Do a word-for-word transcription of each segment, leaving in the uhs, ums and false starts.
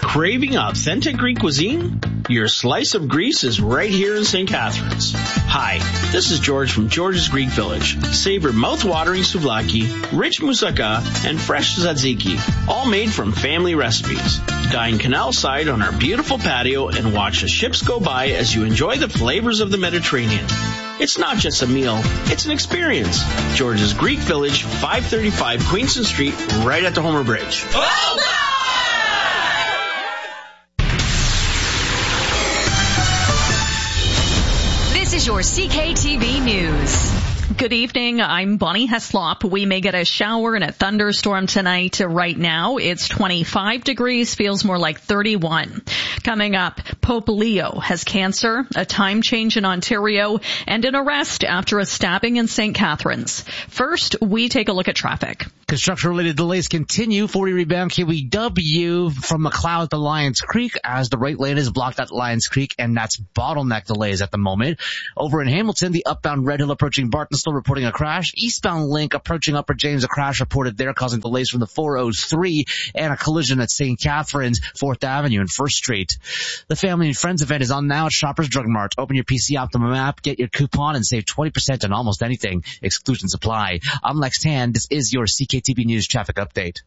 Craving authentic Greek cuisine? Your slice of Greece is right here in Saint Catharines. Hi, this is George from George's Greek Village. Savor mouth-watering souvlaki, rich moussaka, and fresh tzatziki, all made from family recipes. Dine canal side on our beautiful patio and watch the ships go by as you enjoy the flavors of the Mediterranean. It's not just a meal, it's an experience. George's Greek Village, five thirty-five Queenston Street, right at the Homer Bridge. This is your C K T V News. Good evening. I'm Bonnie Heslop. We may get a shower and a thunderstorm tonight. Right now, it's twenty-five degrees, feels more like thirty-one. Coming up, Pope Leo has cancer, a time change in Ontario, and an arrest after a stabbing in Saint Catharines. First, we take a look at traffic. Construction-related delays continue. forty rebound K W W from McLeod to Lions Creek as the right lane is blocked at Lions Creek, and that's bottleneck delays at the moment. Over in Hamilton, the upbound Red Hill approaching Barton still reporting a crash. Eastbound Link approaching Upper James, a crash reported there causing delays from the four oh three, and a collision at Saint Catharines, fourth Avenue and first Street. The Family and Friends event is on now at Shoppers Drug Mart. Open your P C Optimum app, get your coupon, and save twenty percent on almost anything. Exclusions apply. I'm Lex Tan. This is your C K T V News traffic update.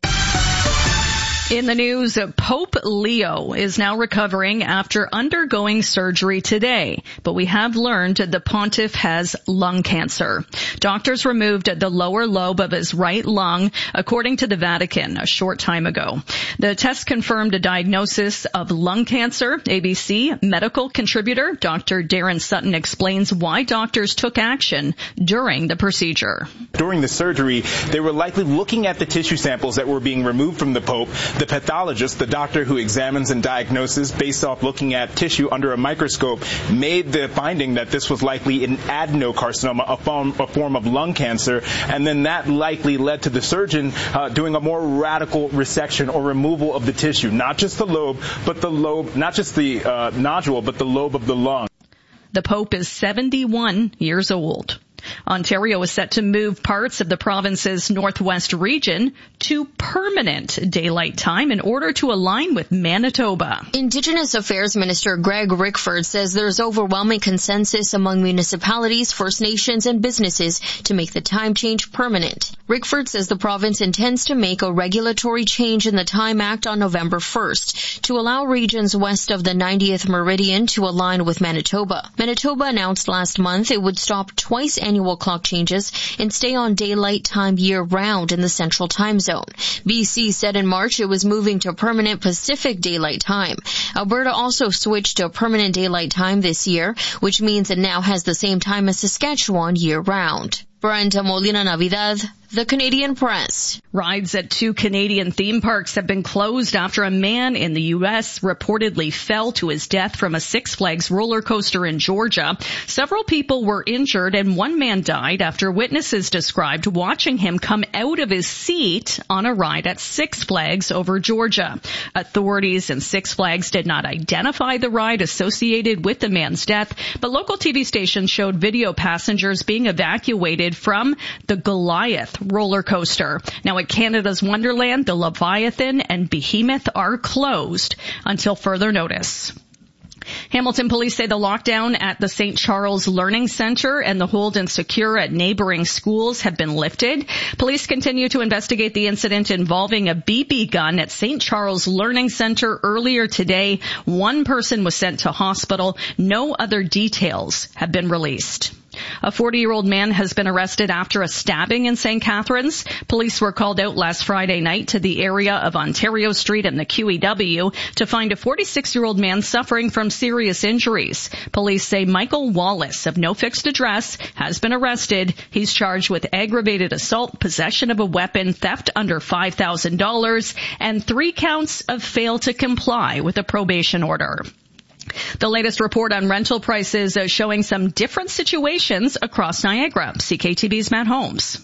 In the news, Pope Leo is now recovering after undergoing surgery today, but we have learned the pontiff has lung cancer. Doctors removed the lower lobe of his right lung, according to the Vatican, a short time ago. The test confirmed a diagnosis of lung cancer. A B C medical contributor Doctor Darren Sutton explains why doctors took action during the procedure. During the surgery, they were likely looking at the tissue samples that were being removed from the Pope. The pathologist, the doctor who examines and diagnoses based off looking at tissue under a microscope, made the finding that this was likely an adenocarcinoma, a form, a form of lung cancer, and then that likely led to the surgeon uh, doing a more radical resection or removal of the tissue, not just the lobe, but the lobe, not just the uh, nodule, but the lobe of the lung. The Pope is seventy-one years old. Ontario is set to move parts of the province's northwest region to permanent daylight time in order to align with Manitoba. Indigenous Affairs Minister Greg Rickford says there's overwhelming consensus among municipalities, First Nations, and businesses to make the time change permanent. Rickford says the province intends to make a regulatory change in the Time Act on November first to allow regions west of the ninetieth meridian to align with Manitoba. Manitoba announced last month it would stop twice annual Annual clock changes and stay on daylight time year-round in the Central Time Zone. B C said in March it was moving to permanent Pacific Daylight Time. Alberta also switched to permanent daylight time this year, which means it now has the same time as Saskatchewan year-round. Brenda Molina Navidad, The Canadian Press. Rides at two Canadian theme parks have been closed after a man in the U S reportedly fell to his death from a Six Flags roller coaster in Georgia. Several people were injured and one man died after witnesses described watching him come out of his seat on a ride at Six Flags over Georgia. Authorities in Six Flags did not identify the ride associated with the man's death, but local T V stations showed video passengers being evacuated from the Goliath roller coaster. Now at Canada's Wonderland, the Leviathan and Behemoth are closed until further notice. Hamilton police say the lockdown at the Saint Charles Learning Center and the hold and secure at neighboring schools have been lifted. Police continue to investigate the incident involving a B B gun at Saint Charles Learning Center earlier today. One person was sent to hospital. No other details have been released. A forty-year-old man has been arrested after a stabbing in Saint Catharines. Police were called out last Friday night to the area of Ontario Street and the Q E W to find a forty-six-year-old man suffering from serious injuries. Police say Michael Wallace of no fixed address has been arrested. He's charged with aggravated assault, possession of a weapon, theft under five thousand dollars, and three counts of fail to comply with a probation order. The latest report on rental prices is showing some different situations across Niagara. C K T V's Matt Holmes.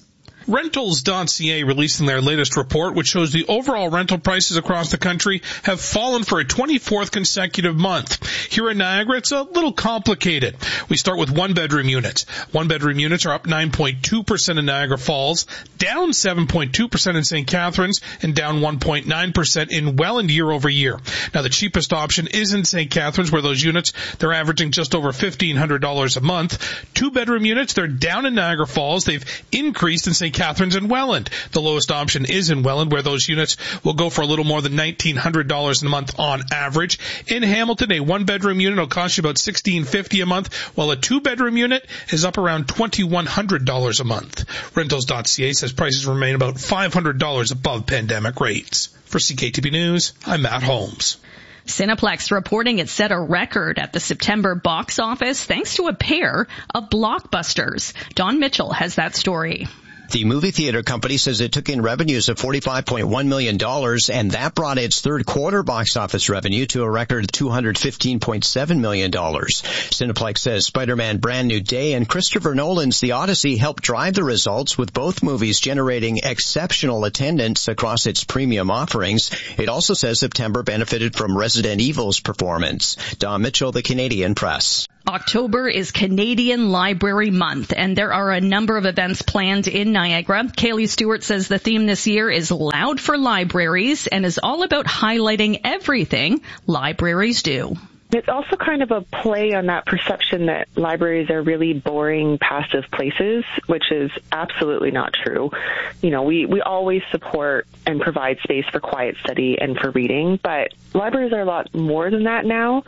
Rentals dot c a releasing their latest report, which shows the overall rental prices across the country have fallen for a twenty-fourth consecutive month. Here in Niagara, it's a little complicated. We start with one-bedroom units. One-bedroom units are up nine point two percent in Niagara Falls, down seven point two percent in Saint Catharines, and down one point nine percent in Welland year over year. Now, the cheapest option is in Saint Catharines, where those units, they're averaging just over fifteen hundred dollars a month. Two-bedroom units, they're down in Niagara Falls. They've increased in Saint Catharines and Welland. The lowest option is in Welland, where those units will go for a little more than nineteen hundred dollars a month on average. In Hamilton, a one-bedroom unit will cost you about sixteen fifty a month, while a two-bedroom unit is up around twenty-one hundred dollars a month. Rentals dot c a says prices remain about five hundred dollars above pandemic rates. For C K T B News, I'm Matt Holmes. Cineplex reporting it set a record at the September box office thanks to a pair of blockbusters. Don Mitchell has that story. The movie theater company says it took in revenues of forty-five point one million dollars, and that brought its third quarter box office revenue to a record two hundred fifteen point seven million dollars. Cineplex says Spider-Man Brand New Day and Christopher Nolan's The Odyssey helped drive the results, with both movies generating exceptional attendance across its premium offerings. It also says September benefited from Resident Evil's performance. Don Mitchell, The Canadian Press. October is Canadian Library Month, and there are a number of events planned in Niagara. Kaylee Stewart says the theme this year is Loud for Libraries and is all about highlighting everything libraries do. It's also kind of a play on that perception that libraries are really boring, passive places, which is absolutely not true. You know, we, we always support and provide space for quiet study and for reading, but libraries are a lot more than that now.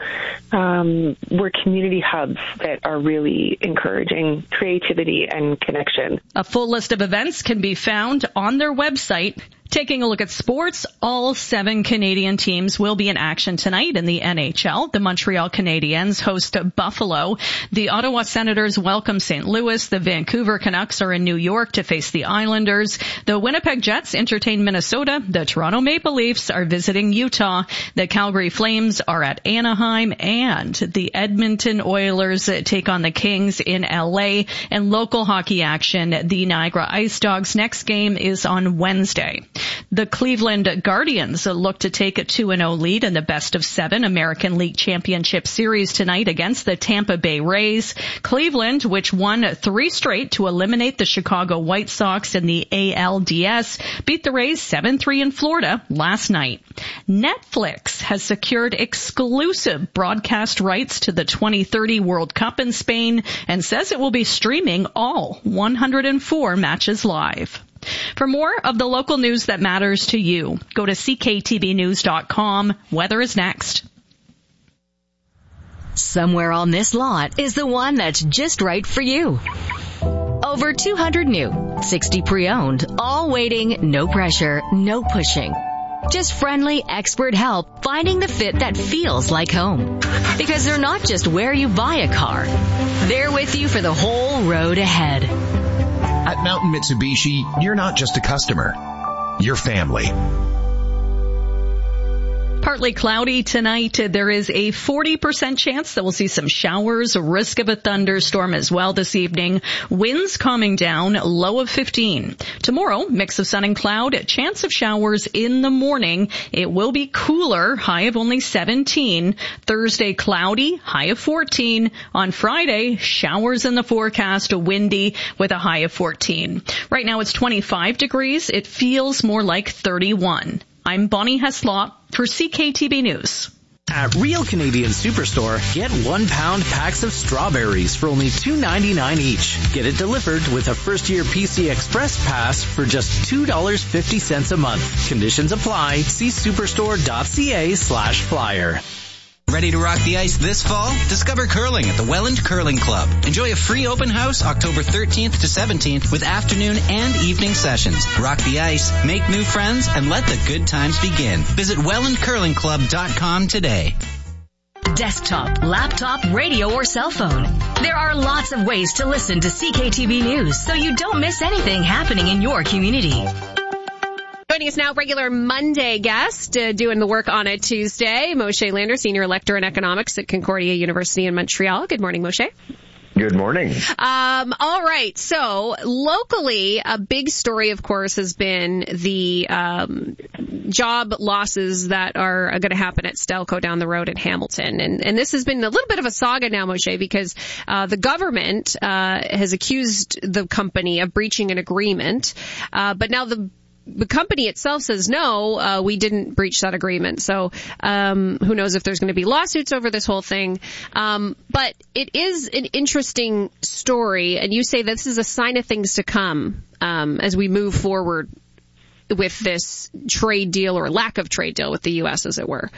Um, we're community hubs that are really encouraging creativity and connection. A full list of events can be found on their website. Taking a look at sports, all seven Canadian teams will be in action tonight in the N H L. The Montreal Canadiens host Buffalo. The Ottawa Senators welcome Saint Louis. The Vancouver Canucks are in New York to face the Islanders. The Winnipeg Jets entertain Minnesota. The Toronto Maple Leafs are visiting Utah. The Calgary Flames are at Anaheim. And the Edmonton Oilers take on the Kings in L A. And local hockey action, the Niagara Ice Dogs' next game is on Wednesday. The Cleveland Guardians look to take a two and oh lead in the best of seven American League Championship Series tonight against the Tampa Bay Rays. Cleveland, which won three straight to eliminate the Chicago White Sox in the A L D S, beat the Rays seven three in Florida last night. Netflix has secured exclusive broadcast rights to the twenty thirty World Cup in Spain and says it will be streaming all one hundred four matches live. For more of the local news that matters to you, go to C K T B news dot com. Weather is next. Somewhere on this lot is the one that's just right for you. Over two hundred new, sixty pre-owned, all waiting, no pressure, no pushing. Just friendly, expert help finding the fit that feels like home. Because they're not just where you buy a car. They're with you for the whole road ahead. At Mountain Mitsubishi, you're not just a customer. You're family. Partly cloudy tonight. There is a forty percent chance that we'll see some showers, a risk of a thunderstorm as well this evening. Winds calming down, low of fifteen. Tomorrow, mix of sun and cloud, chance of showers in the morning. It will be cooler, high of only seventeen. Thursday, cloudy, high of fourteen. On Friday, showers in the forecast, windy with a high of fourteen. Right now it's twenty-five degrees. It feels more like thirty-one. I'm Bonnie Heslop for C K T B News. At Real Canadian Superstore, get one pound packs of strawberries for only two ninety-nine each. Get it delivered with a first year P C Express pass for just two dollars and fifty cents a month. Conditions apply. See superstore.ca slash flyer. Ready to rock the ice this fall? Discover curling at the Welland Curling Club. Enjoy a free open house October thirteenth to seventeenth with afternoon and evening sessions. Rock the ice, make new friends, and let the good times begin. Visit welland curling club dot com today. Desktop, laptop, radio, or cell phone. There are lots of ways to listen to C K T V News so you don't miss anything happening in your community. Joining us now, regular Monday guest, uh, doing the work on a Tuesday, Moshe Lander, Senior Lecturer in Economics at Concordia University in Montreal. Good morning, Moshe. Good morning. Um, all right. So locally, a big story, of course, has been the um, job losses that are going to happen at Stelco down the road in Hamilton. And, and this has been a little bit of a saga now, Moshe, because uh, the government uh, has accused the company of breaching an agreement. Uh, but now the The company itself says, no, uh, we didn't breach that agreement. So um, who knows if there's going to be lawsuits over this whole thing. Um, but it is an interesting story. And you say this is a sign of things to come um, as we move forward with this trade deal or lack of trade deal with the U S, as it were.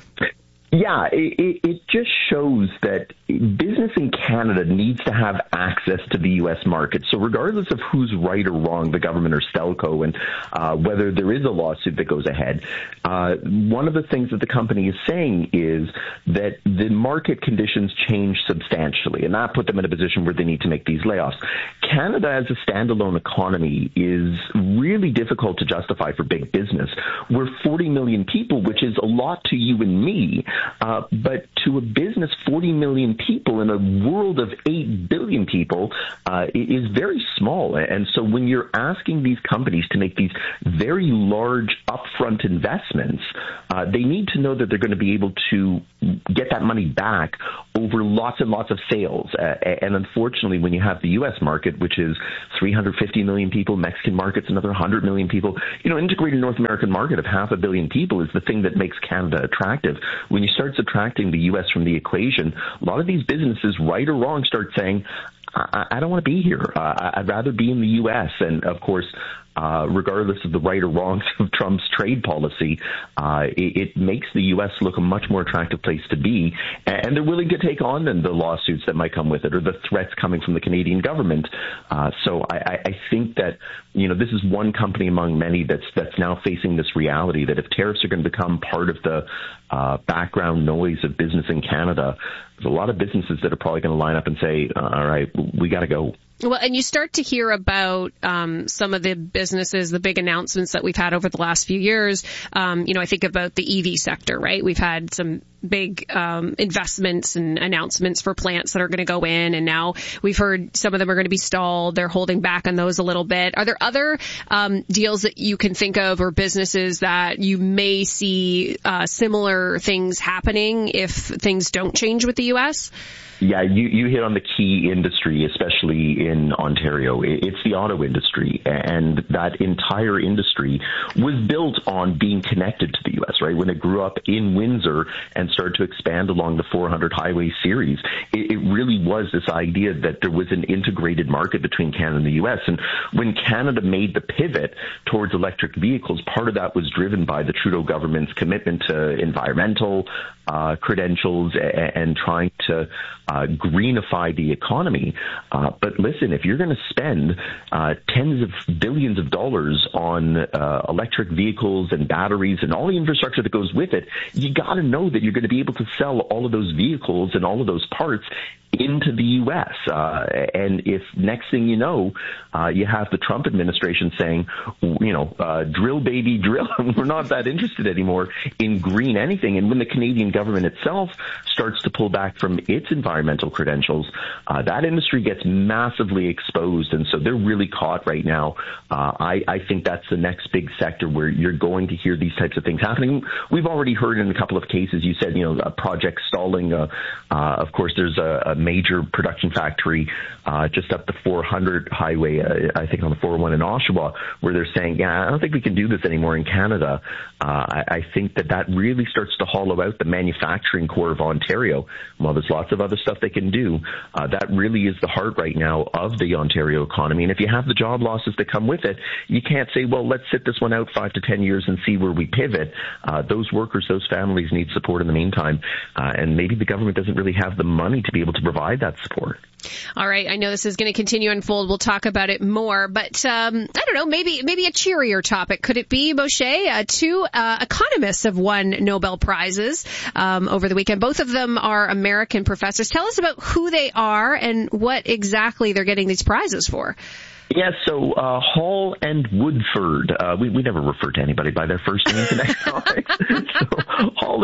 Yeah, it, it just shows that business in Canada needs to have access to the U S market. So regardless of who's right or wrong, the government or Stelco, and uh, whether there is a lawsuit that goes ahead, uh, one of the things that the company is saying is that the market conditions change substantially, and that put them in a position where they need to make these layoffs. Canada as a standalone economy is really difficult to justify for big business. We're forty million people, which is a lot to you and me. Uh, but to a business, forty million people in a world of eight billion people uh, is very small. And so when you're asking these companies to make these very large upfront investments, uh, they need to know that they're going to be able to get that money back over lots and lots of sales. Uh, and unfortunately, when you have the U S market, which is three hundred fifty million people, Mexican market's another one hundred million people, you know, integrated North American market of half a billion people is the thing that makes Canada attractive. When you start subtracting the U S from the equation, a lot of these businesses, right or wrong, start saying, I, I don't want to be here. Uh, I'd rather be in the U S. And of course, Uh, regardless of the right or wrongs of Trump's trade policy, uh, it, it makes the U S look a much more attractive place to be, and they're willing to take on then the lawsuits that might come with it or the threats coming from the Canadian government. Uh, so I, I think that, you know, this is one company among many that's that's now facing this reality that if tariffs are going to become part of the uh, background noise of business in Canada, there's a lot of businesses that are probably going to line up and say, all right, we got to go. Well, and you start to hear about um, some of the businesses, the big announcements that we've had over the last few years. Um, you know, I think about the E V sector, right? We've had some big um, investments and announcements for plants that are going to go in, and now we've heard some of them are going to be stalled. They're holding back on those a little bit. Are there other um, deals that you can think of or businesses that you may see uh, similar things happening if things don't change with the U S? Yeah, you, you hit on the key industry, especially in Ontario. It's the auto industry, and that entire industry was built on being connected to the U S, right? When it grew up in Windsor and started to expand along the four hundred highway series, it, it really was this idea that there was an integrated market between Canada and the U S. And when Canada made the pivot towards electric vehicles, part of that was driven by the Trudeau government's commitment to environmental uh, credentials and, and trying to uh, greenify the economy. Uh, but listen, if you're going to spend uh, tens of billions of dollars on uh, electric vehicles and batteries and all the infrastructure that goes with it, you got to know that you're going to be able to sell all of those vehicles and all of those parts into the U S. Uh, and if next thing you know, uh, you have the Trump administration saying, you know, uh, drill, baby, drill. We're not that interested anymore in green anything. And when the Canadian government itself starts to pull back from its environmental credentials, uh, that industry gets massively exposed. And so they're really caught right now. Uh, I, I think that's the next big sector where you're going to hear these types of things happening. We've already heard in a couple of cases, you said, you know, a project stalling. Uh, uh, of course, there's a, a major production factory uh, just up the four hundred highway, uh, I think on the four oh one in Oshawa, where they're saying, yeah, I don't think we can do this anymore in Canada. Uh, I, I think that that really starts to hollow out the manufacturing core of Ontario. While there's lots of other stuff they can do, uh, that really is the heart right now of the Ontario economy. And if you have the job losses that come with it, you can't say, well, let's sit this one out five to ten years and see where we pivot. Uh, those workers, those families need support in the meantime. Uh, and maybe the government doesn't really have the money to be able to provide that support. All right. I know this is going to continue to unfold. We'll talk about it more, but um, I don't know, maybe maybe a cheerier topic. Could it be, Moshe? Uh, two uh, economists have won Nobel Prizes um, over the weekend. Both of them are American professors. Tell us about who they are and what exactly they're getting these prizes for. Yeah, so uh, Hall and Woodford, uh, we, we never refer to anybody by their first names in economics. So Hall and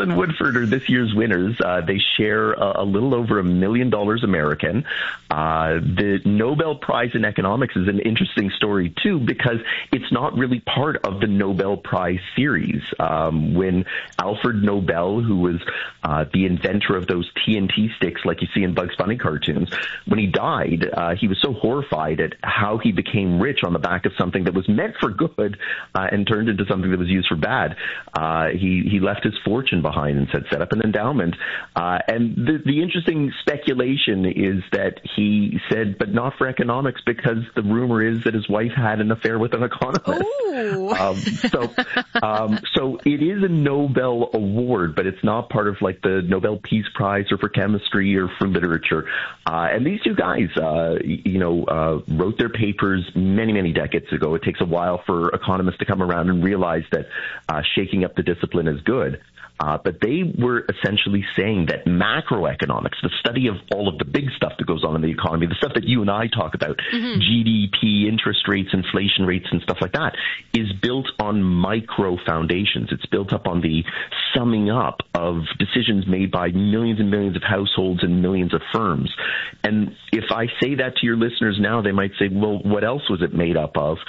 and Woodford are this year's winners. Uh, they share a, a little over a million dollars American. Uh, the Nobel Prize in Economics is an interesting story, too, because it's not really part of the Nobel Prize series. Um, when Alfred Nobel, who was uh, the inventor of those T N T sticks like you see in Bugs Bunny cartoons, when he died, uh, he was so horrified at how he became rich on the back of something that was meant for good uh, and turned into something that was used for bad. Uh, he, he left his fortune behind and said, set up an endowment. Uh, and the, the interesting speculation is that he said, but not for economics, because the rumor is that his wife had an affair with an economist. Um, so, um, so it is a Nobel award, but it's not part of like the Nobel Peace Prize or for chemistry or for literature. Uh, and these two guys, uh, you know, uh, wrote their papers many, many decades ago. It takes a while for economists to come around and realize that uh, shaking up the discipline is good. Uh, but they were essentially saying that macroeconomics, the study of all of the big stuff that goes on in the economy, the stuff that you and I talk about, mm-hmm. G D P, interest rates, inflation rates, and stuff like that, is built on micro foundations. It's built up on the summing up of decisions made by millions and millions of households and millions of firms. And if I say that to your listeners now, they might say, well, what else was it made up of?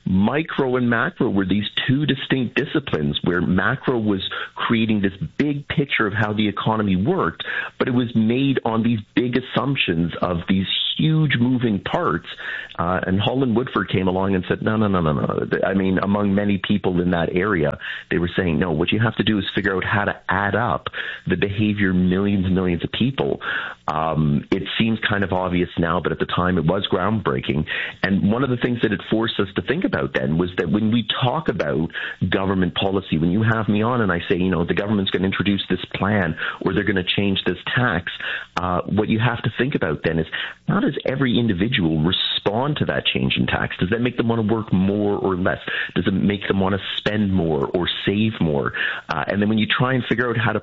Micro and macro were these two distinct disciplines where macro was creating this big picture of how the economy worked, but it was made on these big assumptions of these huge moving parts. Uh, and Holland Woodford came along and said, no, no, no, no, no. I mean, among many people in that area, they were saying, no, what you have to do is figure out how to add up the behavior of millions and millions of people. Um, it seems kind of obvious now, but at the time it was groundbreaking. And one of the things that it forced us to think about then was that when we talk about government policy, when you have me on and I say, you know, the government's going to introduce this plan or they're going to change this tax, uh, what you have to think about then is how does every individual respond to that change in tax? Does that make them want to work more or less? Does it make them want to spend more or save more? Uh, and then when you try and figure out how to